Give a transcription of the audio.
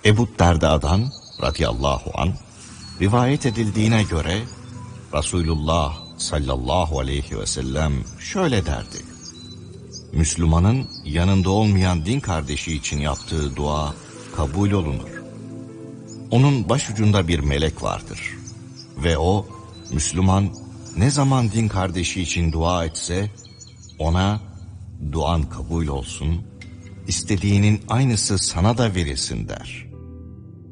Ebu Derda'dan radıyallahu an rivayet edildiğine göre Resulullah sallallahu aleyhi ve sellem şöyle derdi: Müslümanın yanında olmayan din kardeşi için yaptığı dua kabul olunur. Onun başucunda bir melek vardır ve o, Müslüman ne zaman din kardeşi için dua etse, ona duan kabul olsun, istediğinin aynısı sana da verilsin der.